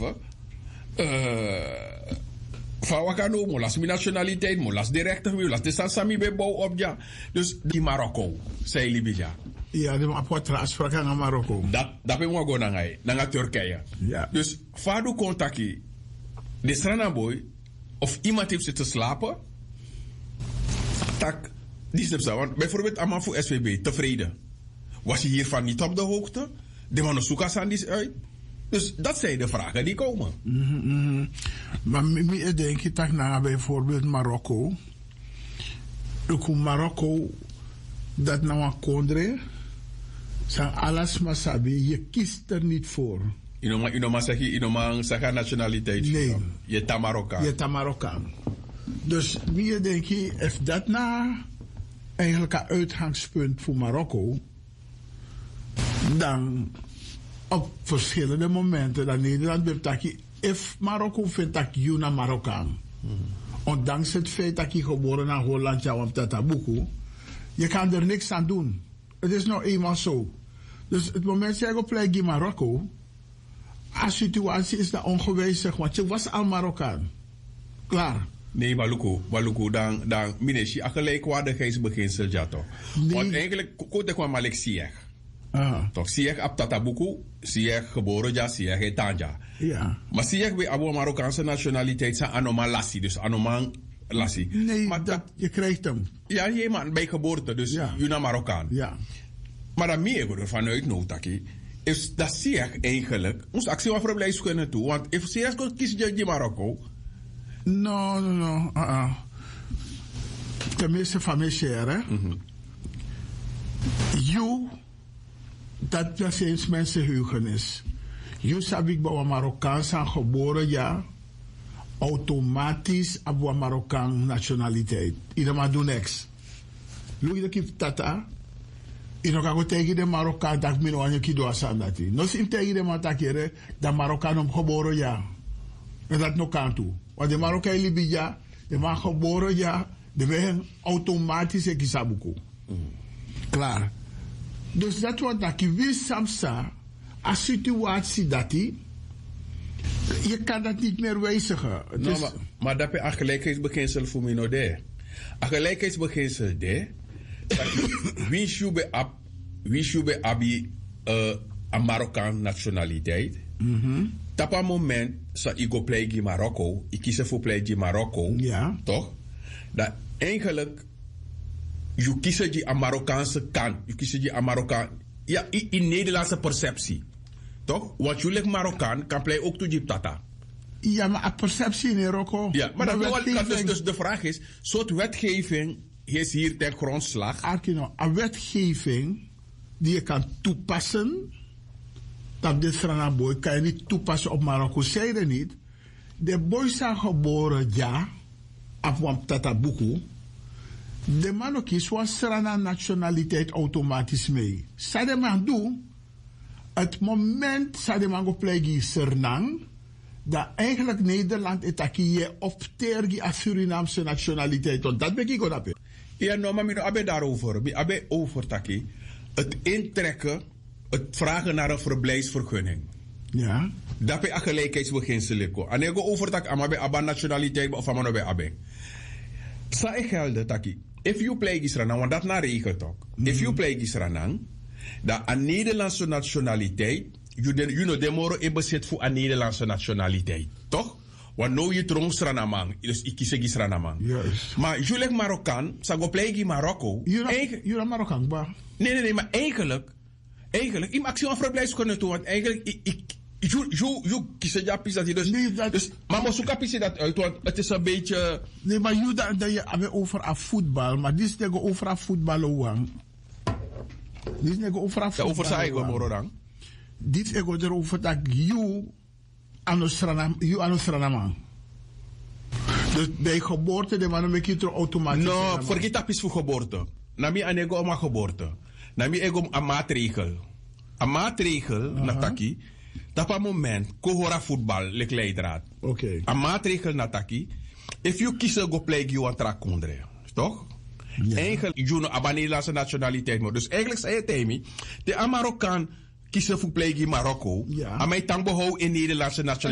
even. Van wakano, molas mijn nationaliteit, molas directer, molas de Sansami bebouw op ja. Dus die Marokko, zei Libya. Ja, de apportra afspraak aan Marokko. Dat ben ik gewoon naar Turkije. Ja. Dus Fadu contactie, de Stranaboy, of iemand heeft zitten slapen, tak, die snap zo. Want bijvoorbeeld allemaal voor SVB, tevreden. Was je hiervan niet op de hoogte? De mannen zoeken aan die uit. Dus dat zijn de vragen die komen. Maar ik denk dat na bijvoorbeeld Marokko. Ook Marokko, dat nou een kondre. Zijn alles maar sabi, je kiest er niet voor. Je zeg nationaliteit. Nee. Je ta Marokkaan. Je ta Marokkaan. Dus wie denk je, if dat nou eigenlijk een uitgangspunt voor Marokko, dan op verschillende momenten dat Nederland heeft dat je, if Marokko vindt dat je een Marokkaan, ondanks het feit dat je geboren in Holland, ja, op Tatabuku, je kan er niks aan doen. Het is nou eenmaal zo. Dus het moment dat je op plek in Marokko, de situatie is dat ongewijzigd, want je was al Marokkaan. Klaar. Nee, Maluku, dan mineshi, a gelijkwaardigheidsbeginsel, ja toch? Nee. Want eigenlijk, kote kwam Malik Sieg. Toch, Sieg ab Tatabuku, Sieg geboren, ja, Sieg heet Tanja. Ja. Maar Sieg bij Abo Marokkaanse nationaliteit zijn anomalassie, dus anomalassie. Nee, maar je krijgt hem. Ja, je man bij geboorte, dus ja. Je naar Marokkaan. Ja. Maar dan meer ervan uit, Notaki, is dat Sieg eigenlijk, moest actie wat verblijf kunnen toe, want if Sieg kon kiezen in Marokko. No. Tenminste van mij share, hè. Dat is eens mensen heugenis. Je heb ik bij een Marokkaan zijn geboren, ja. Automatisch op een Marokkaan nationaliteit. Iedereen doet niks. Look je dat tata. Ik ga tegen de Marokkaan dat ik me nog aan je kido aan dat. No sim tegen de matakere dat Marokkaan om geboren, ja. En dat nog kan toe. Want de Marokkaan Libya, de man geboren, ja. De wegen automatisch een kisabuku. Klaar. Dus dat wordt dat je wist samsa, een situatie dat die, je kan dat niet meer wijzigen. No, dus, maar dat is een gelijkheidsbeginsel voor mij nog daar. Een gelijkheidsbeginsel daar, wie je bij abi een Marokkaan nationaliteit, op een moment, dat ik go play in Marokko, ik kies voor play in Marokko, ja. Toch? Dat eigenlijk je kiest je aan Marokkaanse kant. Je kiest je aan Marokkaan. Ja, in Nederlandse perceptie. Toch? Want je ligt Marokkaan, kan play ook toe je tata. Ja, maar een perceptie in Marokko. Ja, maar dus de vraag is, soort wetgeving is hier ten grondslag. Arkino, een wetgeving die je kan toepassen, dat dit Franaboy kan je niet toepassen op Marokko. Zeiden niet, de boys zijn geboren, ja, op Tatabuku. De man ook is was Srana nationaliteit automatisch mee. Sademan doen, het moment Sademan go plegi Sernang, dat eigenlijk Nederland je opteert aan Surinaamse nationaliteit. Want dat ben ik ook op. Ja, no, maar ik ben daarover. Ik ben over taki. Het intrekken, het vragen naar een verblijfsvergunning. Ja. Dat ben een gelijkheidsbeginsel. En ik go over tak, maar bij Abba nationaliteit of maar bij Abbe. Sa ik gelde taki. If you play Gisranang, want dat na regelt ook. If you play Gisranang, dat een Nederlandse nationaliteit, you know, demoro in bezit voor een Nederlandse nationaliteit. Toch? Want nou je trong Sranamang, dus ik kies Gisranamang. Yes. Maar je ligt Marokkaan, zou go play in Marokko. Je Marokkaan, ba? Nee, maar eigenlijk, ik maak zo'n verblijfskunde toe, want eigenlijk, je kies ja pis dat je dus. Nee, dat, dus maar moet zoeken pis dat uit, want het is een beetje. Nee, maar je dat je hebt over voetbal, maar dit is tegen over voetbal. Dit is over voetbal. Ja, over zijn eigen dan. Dit is erover dat je aan Sranamang. Dus bij geboorte, de man een je automatisch. No, vergeet dat is voor geboorte. Nami anego om geboorte. Nami ego een maatregel. Een maatregel, nataki. Dat op een moment, kohora voetbal, lek leidraad. Oké. Een maatregel nataki. If you kies go play you aan trak kondre. Toch? Ja. Eigenlijk, je no een Nederlandse nationaliteit. Maar dus eigenlijk zei je tegen me, de Marokkaan kiezen voor play in Marokko. Ja. En mij tang behouden in Nederlandse nationaliteit.